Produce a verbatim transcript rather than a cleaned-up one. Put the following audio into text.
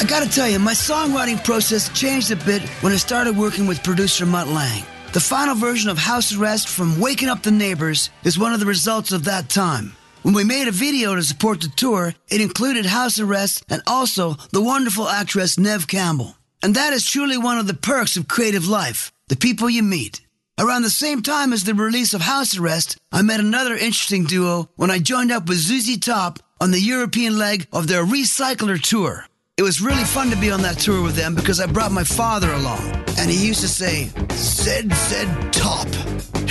I gotta tell you, my songwriting process changed a bit when I started working with producer Mutt Lange. The final version of House Arrest from Waking Up the Neighbors is one of the results of that time. When we made a video to support the tour, it included House Arrest and also the wonderful actress Neve Campbell. And that is truly one of the perks of creative life, the people you meet. Around the same time as the release of House Arrest, I met another interesting duo when I joined up with Z Z Top on the European leg of their Recycler tour. It was really fun to be on that tour with them because I brought my father along. And he used to say, Zed, Zed, Top.